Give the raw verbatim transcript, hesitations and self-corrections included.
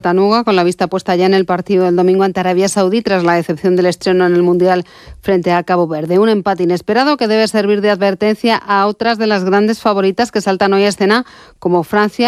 Tanuga, con la vista puesta ya en el partido del domingo ante Arabia Saudí tras la decepción del estreno en el Mundial frente a Cabo Verde. Un empate inesperado que debe servir de advertencia a otras de las grandes favoritas que saltan hoy a escena, como Francia